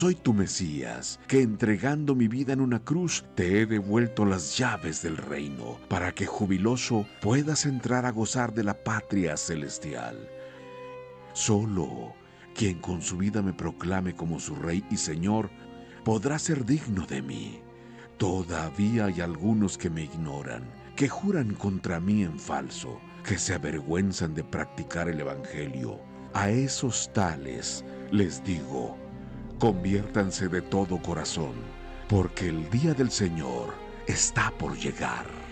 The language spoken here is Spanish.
Soy tu Mesías, que entregando mi vida en una cruz, te he devuelto las llaves del reino, para que jubiloso puedas entrar a gozar de la patria celestial. Solo quien con su vida me proclame como su Rey y Señor, podrá ser digno de mí. Todavía hay algunos que me ignoran, que juran contra mí en falso, que se avergüenzan de practicar el Evangelio. A esos tales les digo: conviértanse de todo corazón, porque el día del Señor está por llegar.